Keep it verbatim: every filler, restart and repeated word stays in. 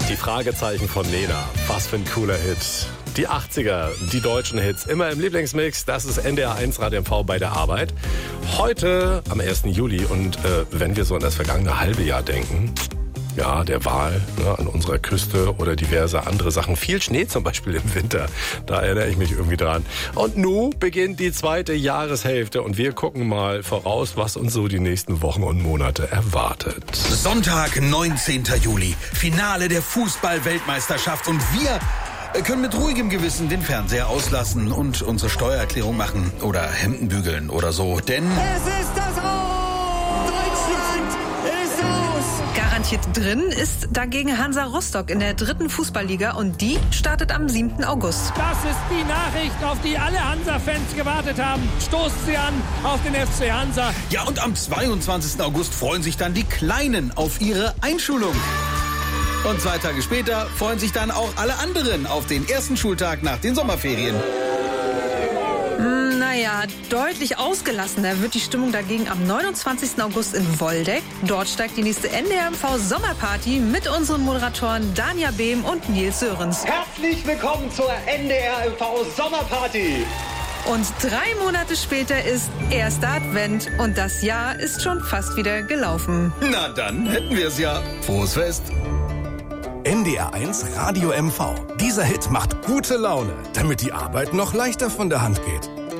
Die Fragezeichen von Nena. Was für ein cooler Hit. Die achtziger, die deutschen Hits, immer im Lieblingsmix. Das ist N D R eins Radio M V bei der Arbeit. Heute am ersten Juli und äh, wenn wir so an das vergangene halbe Jahr denken, ja, der Wal ne, an unserer Küste oder diverse andere Sachen. Viel Schnee zum Beispiel im Winter, da erinnere ich mich irgendwie dran. Und nun beginnt die zweite Jahreshälfte und wir gucken mal voraus, was uns so die nächsten Wochen und Monate erwartet. Sonntag, neunzehnten Juli, Finale der Fußball-Weltmeisterschaft und wir können mit ruhigem Gewissen den Fernseher auslassen und unsere Steuererklärung machen oder Hemden bügeln oder so, denn es ist das Aus! Deutschland ist aus! Garantiert drin ist dagegen Hansa Rostock in der dritten Fußballliga und die startet am siebten August. Das ist die Nachricht, auf die alle Hansa-Fans gewartet haben. Stoßen Sie an auf den F C Hansa. Ja, und am zweiundzwanzigsten August freuen sich dann die Kleinen auf ihre Einschulung. Und zwei Tage später freuen sich dann auch alle anderen auf den ersten Schultag nach den Sommerferien. Naja, deutlich ausgelassener wird die Stimmung dagegen am neunundzwanzigsten August in Woldeck. Dort steigt die nächste N D R M V Sommerparty mit unseren Moderatoren Danja Behm und Nils Sörensen. Herzlich willkommen zur N D R M V Sommerparty. Und drei Monate später ist erster Advent und das Jahr ist schon fast wieder gelaufen. Na dann hätten wir es ja. Frohes Fest. N D R eins Radio M V. Dieser Hit macht gute Laune, damit die Arbeit noch leichter von der Hand geht.